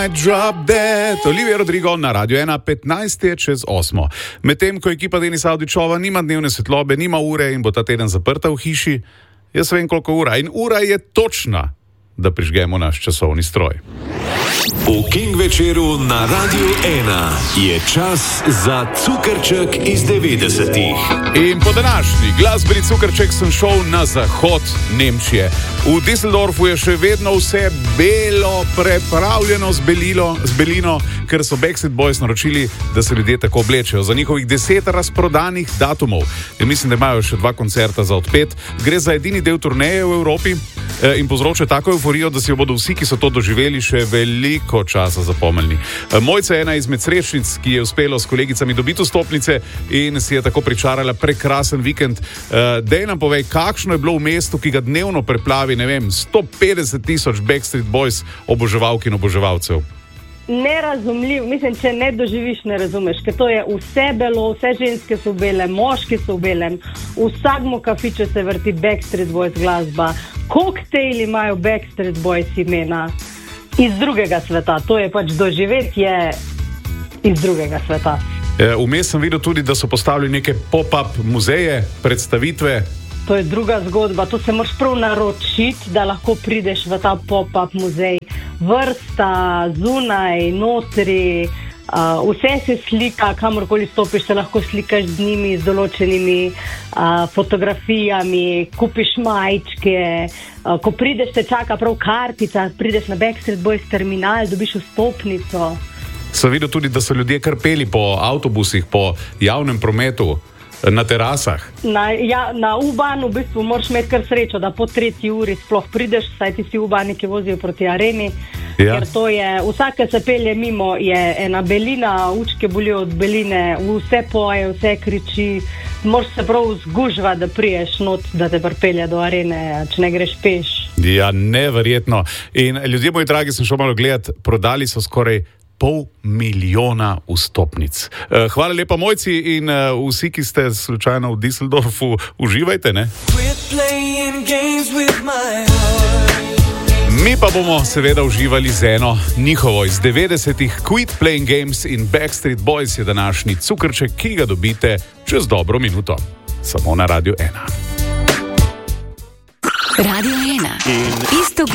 Drop Dead, Olivia Rodrigo na Radio 1, 15:15. Medtem ko ekipa Denisa Avdićova nima dnevne svetlobe, nima ure in bo ta teden zaprta v hiši, jaz vem koliko ura. In ura je točna, da prižgemo naš časovni stroj. V King večeru na Radio 1 je čas za cukrček iz 90-ih. In po današnji glasbeni cukrček sem šel na zahod Nemčije. V Düsseldorfu je še vedno vse belo, prepravljeno z belino, ker so Backstreet Boys naročili, da se ljudje tako oblečejo. Za njihovih 10 razprodanih datumov. In mislim, da imajo še 2 koncerta za odpet. Gre za edini del turneje v Evropi in povzroča tako euforijo, da si jo bodo vsi, ki so to doživeli, še veliko časa zapomnili. Mojca je ena izmed srečnic, ki je uspelo s kolegicami dobiti vstopnice in si je tako pričarala prekrasen vikend. Dej nam povej, kakšno je bilo v mestu, ki ga dnevno preplavi, 150,000 Backstreet Boys oboževalk in oboževalcev. Nerazumljiv, mislim, če ne doživiš, ne razumeš, ker to je vse belo, vse ženske so bele, moški so v belem, v vsakmu kafiču se vrti Backstreet Boys glasba, koktejli imajo Backstreet Boys imena iz drugega sveta, to je pač doživetje iz drugega sveta. Vmes sem videl tudi, da so postavili neke pop-up muzeje, predstavitve. To je druga zgodba, to se moraš prav naročiti, da lahko prideš v ta pop-up muzej. Vrsta, zunaj, notri, vse se slika, kamorkoli stopiš, se lahko slikaš z njimi, z določenimi fotografijami, kupiš majčke, ko prideš te čaka prav kartica, prideš na Backstreet Boys terminal, dobiš vstopnico. Sem videl tudi, da so ljudje kar peli po avtobusih, po javnem prometu, na terasah. Na U-Bahnu v bistvu moraš imeti kar srečo, da po 3 uri sploh prideš, saj ti si U-Bahni, ki vozijo proti areni. Ja. Ker to je, vsake se pelje mimo, je ena belina, učke bolijo od beline, vse poje, vse kriči. Moraš se prav zgužva, da priješ not, da te pripelje do arene, če ne greš peš. Ja, neverjetno. In ljudje moji dragi, sem šel malo gledati, prodali so skoraj 500,000 vstopnic. Hvala lepa Mojci in vsi, ki ste slučajno v Düsseldorfu, uživajte, ne? Mi pa bomo seveda uživali z eno njihovo iz 90-ih, Quit Playing Games in Backstreet Boys je današnji cukrček, ki ga dobite čez dobro minuto. Samo na Radio 1. Radio 1. In isto